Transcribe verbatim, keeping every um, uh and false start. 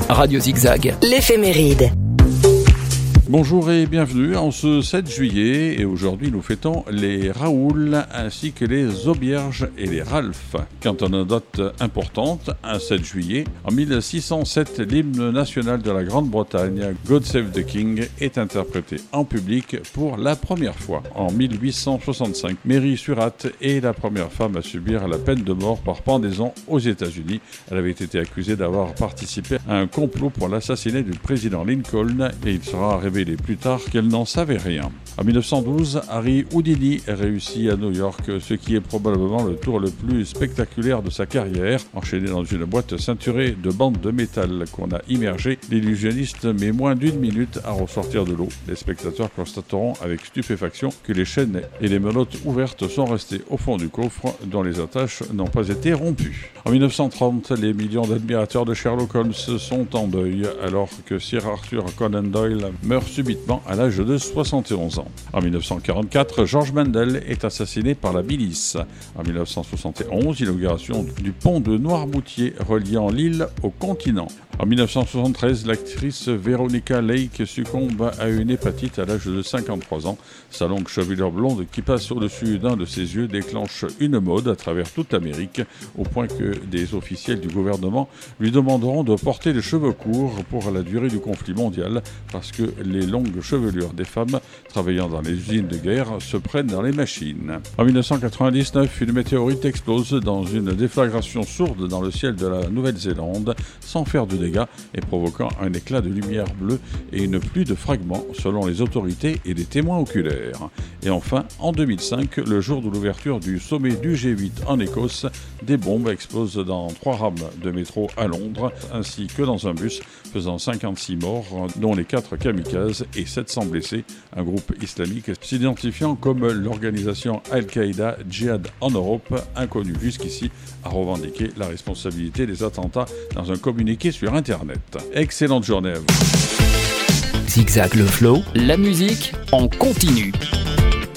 Radio Zigzag. L'éphéméride. Bonjour et bienvenue en ce sept juillet, et aujourd'hui nous fêtons les Raoul ainsi que les Aubierge et les Ralph. Quant à une date importante, un sept juillet, en mille six cent sept, l'hymne national de la Grande-Bretagne, God Save the King, est interprété en public pour la première fois. En mille huit cent soixante-cinq, Mary Surratt est la première femme à subir la peine de mort par pendaison aux États-Unis. Elle avait été accusée d'avoir participé à un complot pour l'assassinet du président Lincoln, et il sera révélé plus tard qu'elle n'en savait rien. En mille neuf cent douze, Harry Houdini réussit à New York ce qui est probablement le tour le plus spectaculaire de sa carrière. Enchaîné dans une boîte ceinturée de bandes de métal qu'on a immergé, l'illusionniste met moins d'une minute à ressortir de l'eau. Les spectateurs constateront avec stupéfaction que les chaînes et les menottes ouvertes sont restées au fond du coffre, dont les attaches n'ont pas été rompues. En mille neuf cent trente, les millions d'admirateurs de Sherlock Holmes sont en deuil alors que Sir Arthur Conan Doyle meurt subitement à l'âge de soixante et onze ans. En mille neuf cent quarante-quatre, George Mendel est assassiné par la milice. En mille neuf cent soixante et onze, inauguration du pont de Noirmoutier reliant l'île au continent. En mille neuf cent soixante-treize, l'actrice Veronica Lake succombe à une hépatite à l'âge de cinquante-trois ans. Sa longue chevelure blonde qui passe au-dessus d'un de ses yeux déclenche une mode à travers toute l'Amérique, au point que des officiels du gouvernement lui demanderont de porter les cheveux courts pour la durée du conflit mondial, parce que les longues chevelures des femmes travaillant dans les usines de guerre se prennent dans les machines. En mille neuf cent quatre-vingt-dix-neuf, une météorite explose dans une déflagration sourde dans le ciel de la Nouvelle-Zélande, sans faire de dégâts et provoquant un éclat de lumière bleue et une pluie de fragments selon les autorités et les témoins oculaires. Et enfin, en deux mille cinq, le jour de l'ouverture du sommet du G huit en Écosse, des bombes explosent dans trois rames de métro à Londres, ainsi que dans un bus, faisant cinquante-six morts, dont les quatre kamikazes et sept cents blessés. Un groupe islamique s'identifiant comme l'organisation Al-Qaïda Djihad en Europe, inconnue jusqu'ici, a revendiqué la responsabilité des attentats dans un communiqué sur Internet. Excellente journée à vous. Zigzag le flow, la musique en continu.